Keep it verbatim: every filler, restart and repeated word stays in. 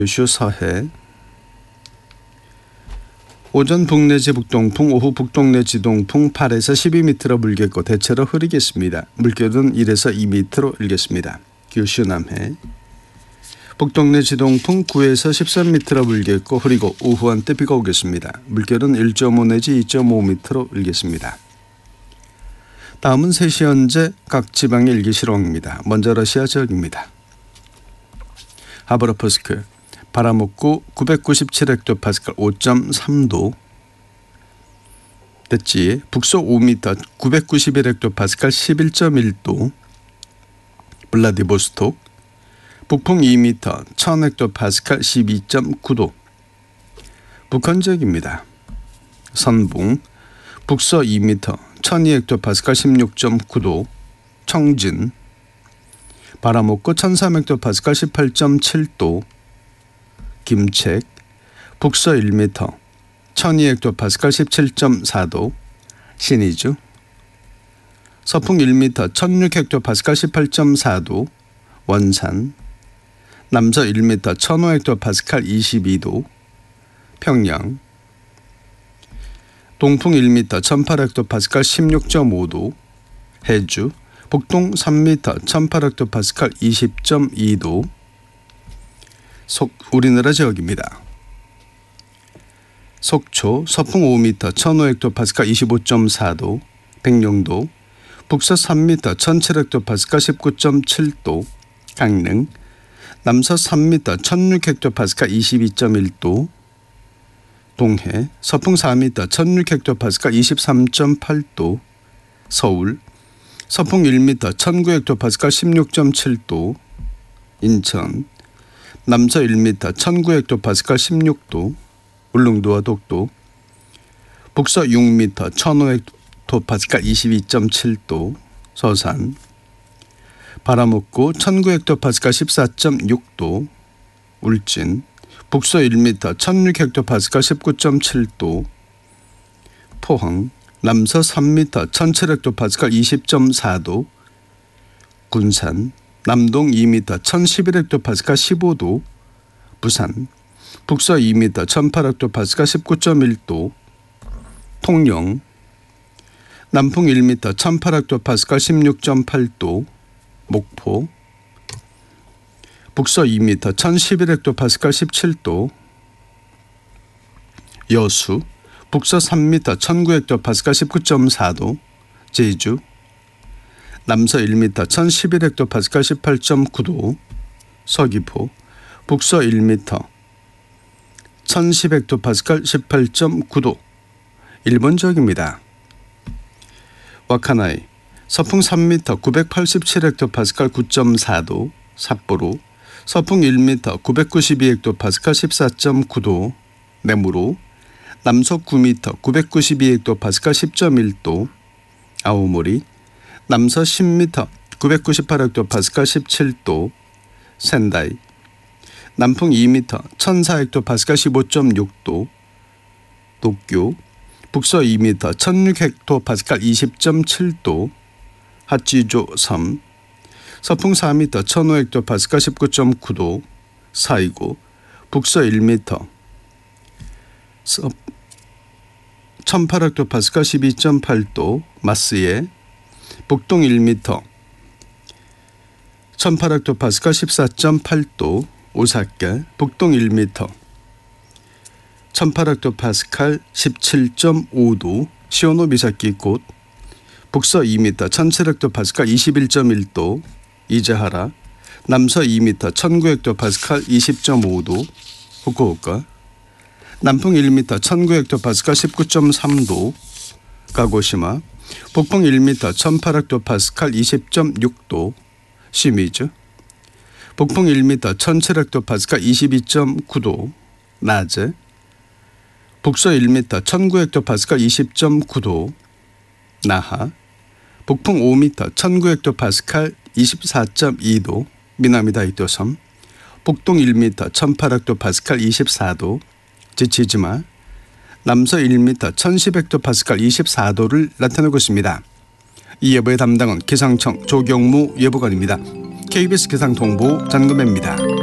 규슈 서해. 오전 북내지 북동풍, 오후 북동내지 동풍 팔에서 십이 미터로 불겠고 대체로 흐리겠습니다. 물결은 일에서 이 미터로 일겠습니다. 규슈 남해. 북동내지 동풍 구에서 십삼 미터로 불겠고 흐리고 오후 한때 비가 오겠습니다. 물결은 일 점 오 내지 이 점 오 미터로 일겠습니다. 다음은 세 시 현재 각 지방의 일기시록입니다. 먼저 러시아 지역입니다. 하브로프스크 바람없고 구백구십칠 헥토파스칼 오 점 삼 도. 대치 북서 오 미터 구백구십일 헥토파스칼 십일 점 일 도. 블라디보스톡 북풍 이 미터 천 헥토파스칼 십이 점 구 도. 북한 지역입니다. 선봉 북서 이 미터 천이 헥토파스칼 십육 점 구 도. 청진 바람없고 천삼 헥토파스칼 십팔 점 칠 도. 김책 북서 일 미터 천이 헥토파스칼 십칠 점 사 도. 신의주 서풍 일 미터 천육 헥토파스칼 십팔 점 사 도. 원산 남서 일 미터 천오 헥토파스칼 이십이 도. 평양 동풍 일 미터 천팔 헥토파스칼 십육 점 오 도. 해주 북동 삼 미터 천팔 헥토파스칼 이십 점 이 도. 속 우리나라 지역입니다. 속초 서풍 오 미터 천오 헥토파스칼 이십오 점 사 도. 백령도 북서 삼 미터 천칠 헥토파스칼 십구 점 칠 도. 강릉 남서 삼 미터 천육 헥토파스칼 이십이 점 일 도. 동해 서풍 사 미터 천육 헥토파스칼 이십삼 점 팔 도. 서울 서풍 일 미터 천구 헥토파스칼 십육 점 칠 도. 인천 남서 일 미터 천구 헥토파스칼 십육 도. 울릉도와 독도 북서 육 미터 천오 헥토파스칼 이십이 점 칠 도. 서산 바람없고 천구 헥토파스칼 십사 점 육 도. 울진 북서 일 미터 천육 헥토파스칼 십구 점 칠 도. 포항 남서 삼 미터 천칠 헥토파스칼 이십 점 사 도. 군산 남동 이 미터 천십일 헥토파스칼 십오 도. 부산 북서 이 미터 천팔 헥토파스칼 십구 점 일 도. 통영 남풍 일 미터 천팔 헥토파스칼 십육 점 팔 도. 목포 북서 이 미터 천십일 헥토파스칼 십칠 도. 여수 북서 삼 미터 천구 헥토파스칼 십구 점 사 도. 제주 남서 일 미터 천십일 헥토파스칼 십팔 점 구 도. 서귀포 북서 일 미터 천십 헥토파스칼 십팔 점 구 도. 일본 지역입니다. 와카나이 서풍 삼 미터 구백팔십칠 헥토파스칼 구 점 사 도. 삿포로 서풍 일 미터 구백구십이 헥토파스칼 십사 점 구 도. 내무로 남서 구 미터 구백구십이 헥토파스칼 십 점 일 도. 아오모리 남서 십 미터 구백구십팔 헥토파스칼 십칠 도. 센다이 남풍 이 미터 천사 헥토파스칼 십오 점 육 도. 도쿄 북서 이 미터 천육 헥토파스칼 이십 점 칠 도. 하치조 섬 서풍 사 미터 천오 헥토파스칼 십구 점 구 도. 사이고 북서 일 미터 천팔 헥토파스칼 십이 점 팔 도. 마스에 북동 일 미터 천팔 헥토파스칼 십사 점 팔 도. 오사카 북동 일 미터 천팔 헥토파스칼 십칠 점 오 도. 시오노미사키 곳 북서 이 미터 천칠 헥토파스칼 이십일 점 일 도. 이즈하라 남서 이 미터 천구 헥토파스칼 이십 점 오 도. 후쿠오카 남풍 일 미터 천구 헥토파스칼 십구 점 삼 도. 가고시마 북풍 일 미터 천팔 헥토파스칼 이십 점 육 도. 시미즈 북풍 일 미터 천칠 헥토파스칼 이십이 점 구 도. 나제 북서 일 미터 천구 헥토파스칼 이십 점 구 도. 나하 북풍 오 미터 천구 헥토파스칼 이십사 점 이 도. 미나미다이토섬 북동 일 미터 천팔 헥토파스칼 이십사 도. 지치지마 남서 일 미터 천십 헥토파스칼 이십사 도를 나타내고 있습니다. 이 예보의 담당은 기상청 조경무 예보관입니다. 케이비에스 기상통보 장금혜입니다.